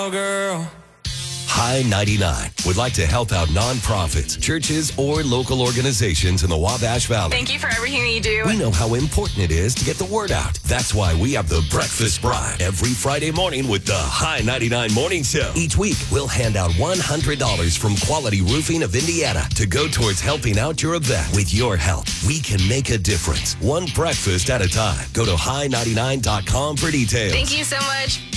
girl. High 99 would like to help out nonprofits, churches, or local organizations in the Wabash Valley. Thank you for everything you do. We know how important it is to get the word out. That's why we have the Breakfast Bride every Friday morning with the High 99 Morning Show. Each week, we'll hand out $100 from Quality Roofing of Indiana to go towards helping out your event. With your help, we can make a difference. One breakfast at a time. Go to high99.com for details. Thank you so much.